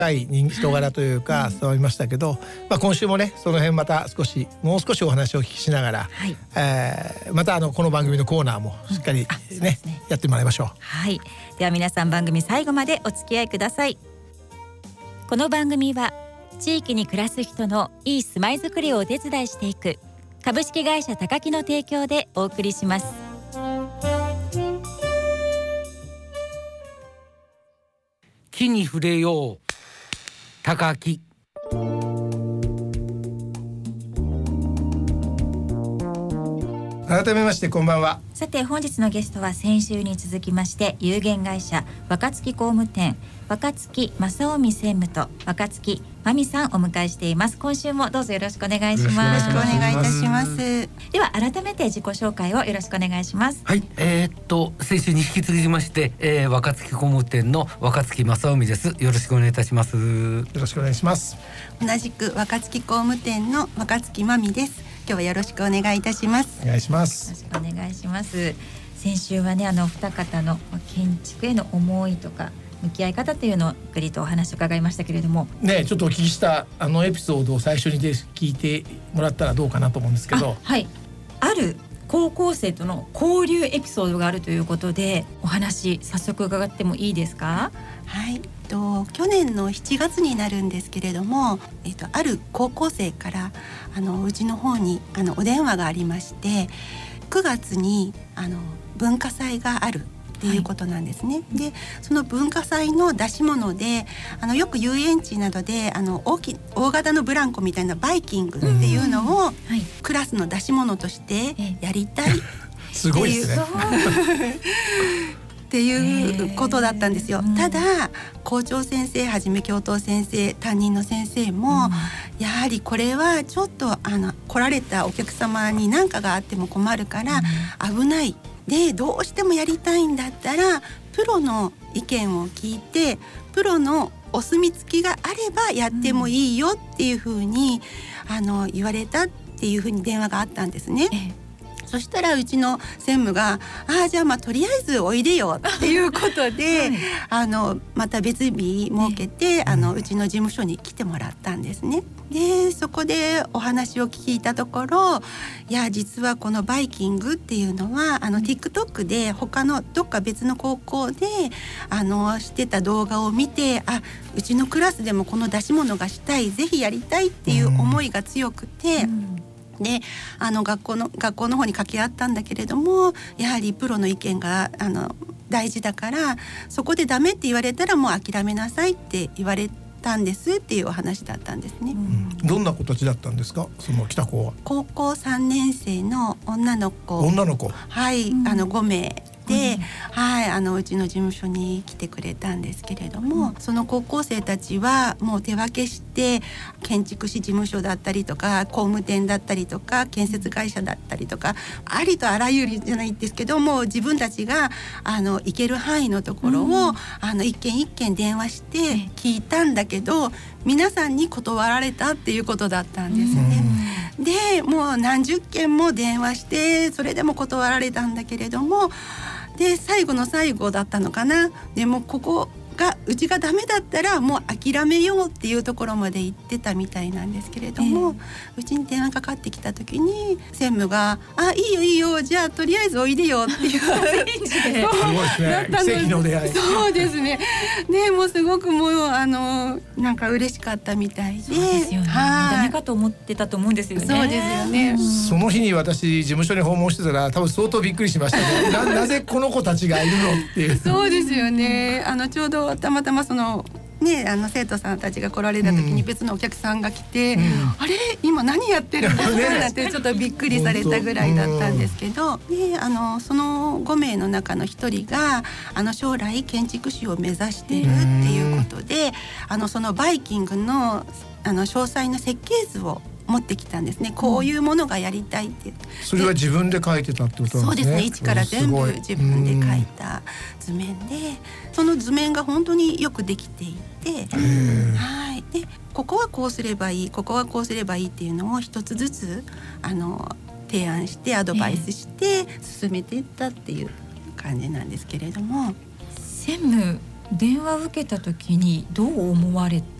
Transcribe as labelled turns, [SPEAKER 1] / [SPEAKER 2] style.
[SPEAKER 1] 人柄というか伝わりましたけど、今週もねその辺またもう少しお話をお聞きしながら、またこの番組のコーナーもしっかりやってもらいましょう。
[SPEAKER 2] はい、では皆さん番組最後までお付き合いください。この番組は地域に暮らす人のいい住まいづくりをお手伝いしていく株式会社高木の提供でお送りします。
[SPEAKER 3] 木に触れよう高木。
[SPEAKER 1] 改めましてこんばんは。
[SPEAKER 2] さて本日のゲストは先週に続きまして有限会社若槻工務店若槻正臣専務と若槻真美さんをお迎えしています。今週もどうぞよろしくお願いします。
[SPEAKER 4] よろしくお願いいたします。
[SPEAKER 2] では改めて自己紹介をよろしくお願いします。
[SPEAKER 3] はい、先週に引き続きまして、若槻工務店の若槻正臣です。よろしくお願いいたします。
[SPEAKER 1] よろしくお願いします。
[SPEAKER 4] 同じく若槻工務店の若槻真美です。今日はよろしくお願いいたします。
[SPEAKER 1] お願いします。
[SPEAKER 2] よろしくお願いします。先週はね二方の建築への思いとか向き合い方というのをゆっくりとお話を伺いましたけれども
[SPEAKER 1] ね、ちょっとお聞きしたエピソードを最初に聞いてもらったらどうかなと思うんですけど、
[SPEAKER 2] はい、ある高校生との交流エピソードがあるということでお話早速伺ってもいいですか？
[SPEAKER 4] はい、去年の7月になるんですけれども、ある高校生からうちの方にお電話がありまして、9月に文化祭があるっていうことなんですね。でその文化祭の出し物でよく遊園地などで大型のブランコみたいなバイキングっていうのを、クラスの出し物としてやりたい
[SPEAKER 1] すごいですね
[SPEAKER 4] っていうことだったんですよ。ただ校長先生はじめ教頭先生担任の先生も、やはりこれはちょっと来られたお客様に何かがあっても困るから危ないで、どうしてもやりたいんだったらプロの意見を聞いてプロのお墨付きがあればやってもいいよっていうふうに言われたっていうふうに電話があったんですね。そしたらうちの専務がじゃあとりあえずおいでよっていうことで、また別日設けてうちの事務所に来てもらったんですね。でそこでお話を聞いたところ、いや実はこのバイキングっていうのはTikTok で他のどっか別の高校でしてた動画を見て、うちのクラスでもこの出し物がしたい、ぜひやりたいっていう思いが強くて、で学校の方に掛け合ったんだけれども、やはりプロの意見が大事だから、そこでダメって言われたらもう諦めなさいって言われたんですっていうお話だったんですね。
[SPEAKER 1] どんな子たちだったんですか、その来た子は？高
[SPEAKER 4] 校3年生の女の子、はい、5名で、うちの事務所に来てくれたんですけれども、その高校生たちはもう手分けして建築士事務所だったりとか工務店だったりとか建設会社だったりとか、ありとあらゆるじゃないんですけども、自分たちが行ける範囲のところを、一件一件電話して聞いたんだけど、皆さんに断られたっていうことだったんですね。でもう何十件も電話してそれでも断られたんだけれども、で最後の最後だったのかな。でもここがうちがダメだったらもう諦めようっていうところまで行ってたみたいなんですけれども、うちに電話かかってきた時に専務がいいよいいよ、じゃあとりあえずおいでよっていう
[SPEAKER 1] すごいですね、奇跡の出会い。
[SPEAKER 4] そうですね。でもうすごくもうなんか嬉しかったみたいで、
[SPEAKER 2] そうですよね、ダメかと思ってたと思うんですよね。
[SPEAKER 4] そうですよね。
[SPEAKER 1] その日に私事務所に訪問してたら多分相当びっくりしましたねなぜこの子たちがいるのっていう。
[SPEAKER 4] そうですよね。ちょうどたまたまそのね、生徒さんたちが来られた時に別のお客さんが来て、あれ今何やってるんですかなんてちょっとびっくりされたぐらいだったんですけど、でその5名の中の1人が将来建築士を目指しているっていうことで、そのバイキングの詳細な設計図を持ってきたんですね。こういうものがやりたいって。
[SPEAKER 1] それは自分で書いてたってことなんですね。
[SPEAKER 4] そうですね、一から全部自分で書いた図面で、その図面が本当によくできていて、はい、でここはこうすればいい、ここはこうすればいいっていうのを一つずつ提案してアドバイスして進めていったっていう感じなんですけれども、
[SPEAKER 2] 専務電話を受けた時にどう思われ